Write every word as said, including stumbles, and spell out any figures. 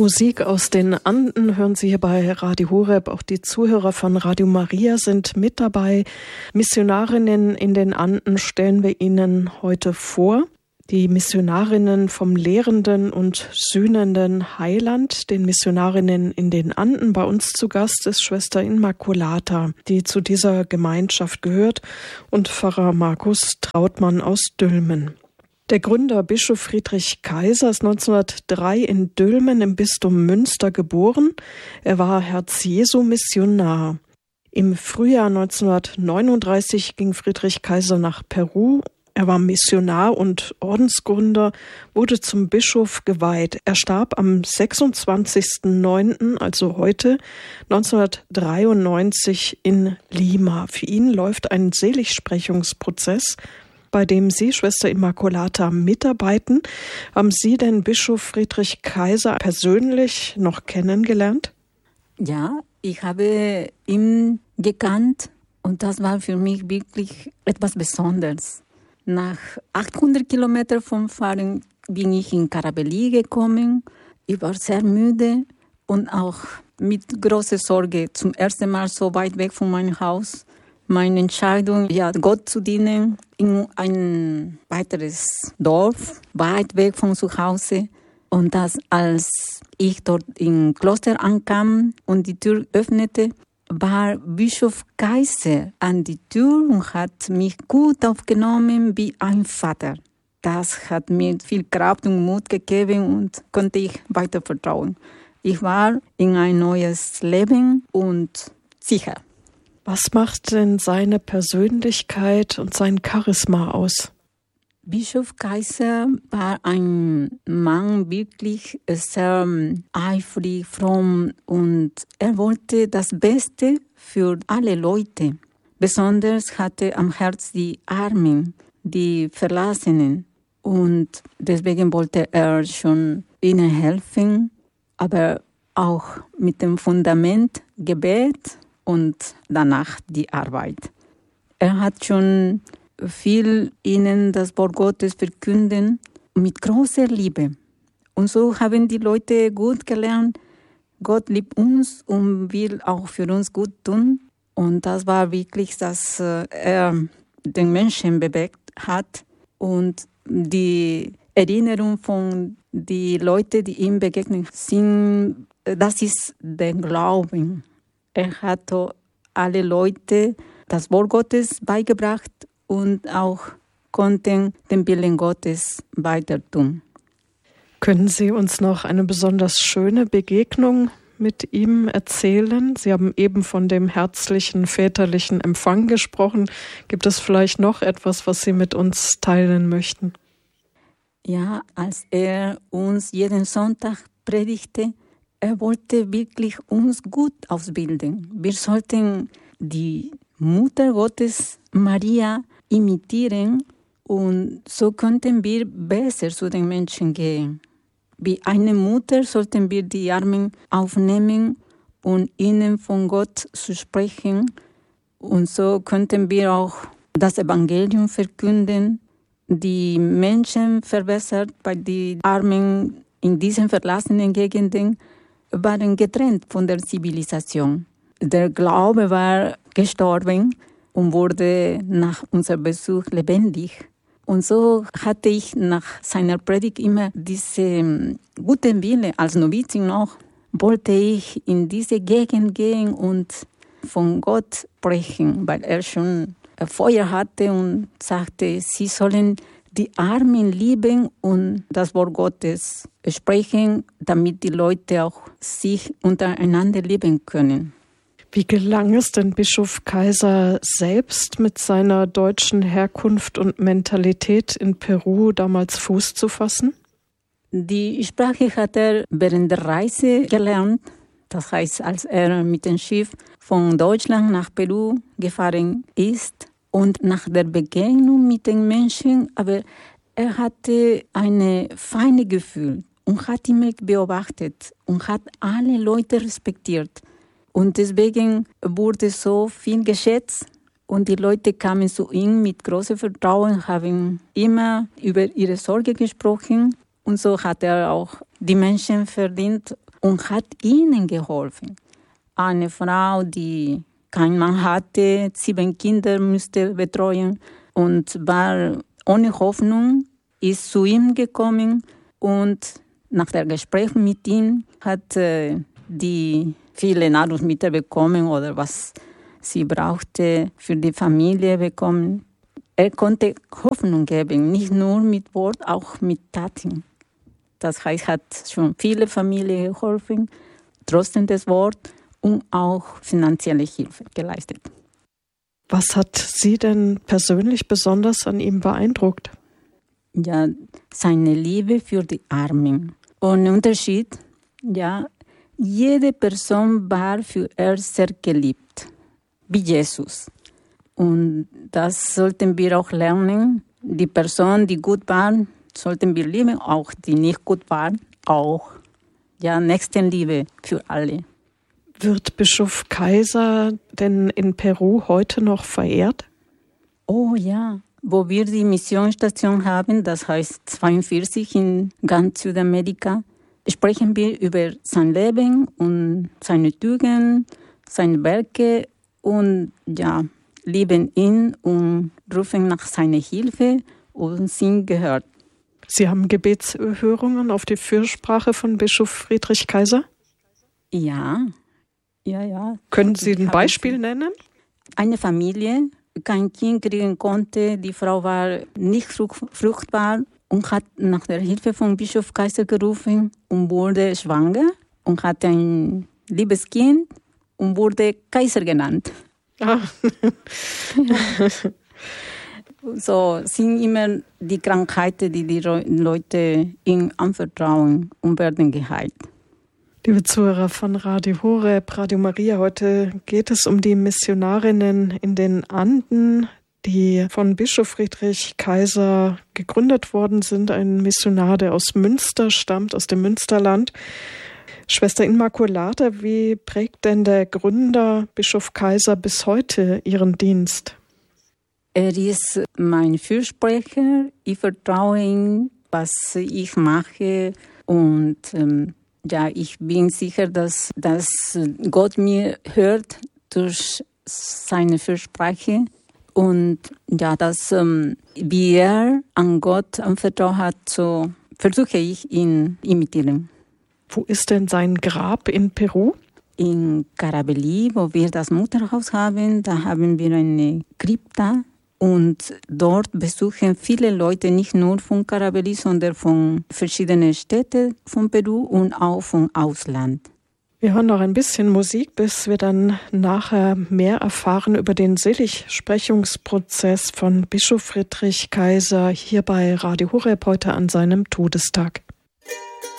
Musik aus den Anden hören Sie hier bei Radio Horeb. Auch die Zuhörer von Radio Maria sind mit dabei. Missionarinnen in den Anden stellen wir Ihnen heute vor. Die Missionarinnen vom lehrenden und sühnenden Heiland, den Missionarinnen in den Anden. Bei uns zu Gast ist Schwester Immaculata, die zu dieser Gemeinschaft gehört, und Pfarrer Markus Trautmann aus Dülmen. Der Gründer Bischof Friedrich Kaiser ist neunzehnhundertdrei in Dülmen im Bistum Münster geboren. Er war Herz-Jesu-Missionar. Im Frühjahr neunzehnhundertneununddreißig ging Friedrich Kaiser nach Peru. Er war Missionar und Ordensgründer, wurde zum Bischof geweiht. Er starb am sechsundzwanzigsten neunten, also heute, neunzehnhundertdreiundneunzig in Lima. Für ihn läuft ein Seligsprechungsprozess, bei dem Sie, Schwester Immaculata, mitarbeiten. Haben Sie den Bischof Friedrich Kaiser persönlich noch kennengelernt? Ja, ich habe ihn gekannt und das war für mich wirklich etwas Besonderes. Nach achthundert Kilometern vom Fahren bin ich in Karabeli gekommen. Ich war sehr müde und auch mit großer Sorge zum ersten Mal so weit weg von meinem Haus. Meine Entscheidung, ja, Gott zu dienen in ein weiteres Dorf, weit weg von zu Hause. Und das, als ich dort im Kloster ankam und die Tür öffnete, war Bischof Kaiser an die Tür und hat mich gut aufgenommen wie ein Vater. Das hat mir viel Kraft und Mut gegeben und konnte ich weiter vertrauen. Ich war in ein neues Leben und sicher. Was macht denn seine Persönlichkeit und sein Charisma aus? Bischof Kaiser war ein Mann wirklich sehr eifrig, fromm und er wollte das Beste für alle Leute. Besonders hatte er am Herz die Armen, die Verlassenen und deswegen wollte er schon ihnen helfen, aber auch mit dem Fundament Gebet und danach die Arbeit. Er hat schon viel ihnen das Wort Gottes verkünden mit großer Liebe. Und so haben die Leute gut gelernt, Gott liebt uns und will auch für uns gut tun. Und das war wirklich, dass er den Menschen bewegt hat. Und die Erinnerung von den Leuten, die ihm begegnet sind, das ist der Glauben. Er hat alle Leute das Wort Gottes beigebracht und auch konnten den Willen Gottes weiter tun. Können Sie uns noch eine besonders schöne Begegnung mit ihm erzählen? Sie haben eben von dem herzlichen väterlichen Empfang gesprochen. Gibt es vielleicht noch etwas, was Sie mit uns teilen möchten? Ja, als er uns jeden Sonntag predigte, er wollte wirklich uns gut ausbilden. Wir sollten die Mutter Gottes, Maria, imitieren und so könnten wir besser zu den Menschen gehen. Wie eine Mutter sollten wir die Armen aufnehmen und ihnen von Gott zu sprechen. Und so könnten wir auch das Evangelium verkünden, die Menschen verbessert, weil die Armen in diesen verlassenen Gegenden waren getrennt von der Zivilisation. Der Glaube war gestorben und wurde nach unserem Besuch lebendig. Und so hatte ich nach seiner Predigt immer diesen guten Wille, als Novizin noch, wollte ich in diese Gegend gehen und von Gott sprechen, weil er schon Feuer hatte und sagte, sie sollen die Armen lieben und das Wort Gottes sprechen, damit die Leute auch sich untereinander lieben können. Wie gelang es denn Bischof Kaiser selbst mit seiner deutschen Herkunft und Mentalität in Peru damals Fuß zu fassen? Die Sprache hat er während der Reise gelernt. Das heißt, als er mit dem Schiff von Deutschland nach Peru gefahren ist und nach der Begegnung mit den Menschen, aber er hatte ein feines Gefühl und hat immer beobachtet und hat alle Leute respektiert. Und deswegen wurde so viel geschätzt und die Leute kamen zu ihm mit großem Vertrauen, haben immer über ihre Sorge gesprochen und so hat er auch die Menschen verdient und hat ihnen geholfen. Eine Frau, die keinen Mann hatte, sieben Kinder musste betreuen und war ohne Hoffnung, ist zu ihm gekommen und nach dem Gespräch mit ihm hat äh, die viele Nahrungsmittel bekommen oder was sie brauchte für die Familie bekommen. Er konnte Hoffnung geben, nicht nur mit Wort, auch mit Taten. Das heißt, hat schon viele Familien geholfen, trotzdem das Wort und auch finanzielle Hilfe geleistet. Was hat Sie denn persönlich besonders an ihm beeindruckt? Ja, seine Liebe für die Armen. Ohne Unterschied, ja, jede Person war für er sehr geliebt, wie Jesus. Und das sollten wir auch lernen. Die Person, die gut waren, sollten wir lieben, auch die nicht gut waren, auch. Ja, Nächstenliebe für alle. Wird Bischof Kaiser denn in Peru heute noch verehrt? Oh ja, wo wir die Missionsstation haben, das heißt zweiundvierzig in ganz Südamerika, sprechen wir über sein Leben und seine Tugenden, seine Werke und ja, lieben ihn und rufen nach seiner Hilfe und sind gehört. Sie haben Gebetserhörungen auf die Fürsprache von Bischof Friedrich Kaiser? Ja, ja, ja. Können Sie ein Beispiel nennen? Eine Familie kein Kind kriegen konnte, die Frau war nicht fruchtbar und hat nach der Hilfe von Bischof Kaiser gerufen und wurde schwanger und hatte ein liebes Kind und wurde Kaiser genannt. Ah. So sind immer die Krankheiten, die die Leute ihm anvertrauen und werden geheilt. Liebe Zuhörer von Radio Horeb, Radio Maria, heute geht es um die Missionarinnen in den Anden, die von Bischof Friedrich Kaiser gegründet worden sind. Ein Missionar, der aus Münster stammt, aus dem Münsterland. Schwester Immaculata, wie prägt denn der Gründer Bischof Kaiser bis heute Ihren Dienst? Er ist mein Fürsprecher. Ich vertraue ihm, was ich mache und ähm, ja, ich bin sicher, dass, dass Gott mir hört durch seine Fürsprache und ja, dass ähm, wie er an Gott anvertraut hat, so versuche ich ihn imitieren. Wo ist denn sein Grab in Peru? In Carabelí, wo wir das Mutterhaus haben, da haben wir eine Krypta. Und dort besuchen viele Leute nicht nur von Carabelí, sondern von verschiedenen Städten von Peru und auch vom Ausland. Wir hören noch ein bisschen Musik, bis wir dann nachher mehr erfahren über den Seligsprechungsprozess von Bischof Friedrich Kaiser hier bei Radio Horeb heute an seinem Todestag.